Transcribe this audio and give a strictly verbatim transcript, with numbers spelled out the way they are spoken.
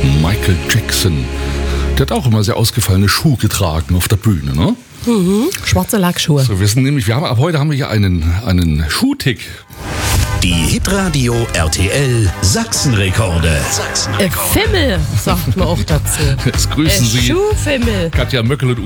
Michael Jackson. Der hat auch immer sehr ausgefallene Schuhe getragen auf der Bühne, ne? Mhm. Schwarze Lackschuhe. So, wir sind nämlich, wir haben, ab heute haben wir hier einen, einen Schuhtick. Die Hitradio R T L Sachsenrekorde. Äh, Fimmel, sagt man auch dazu. Jetzt grüßen Äh, Sie Schuhfimmel. Katja Möckel und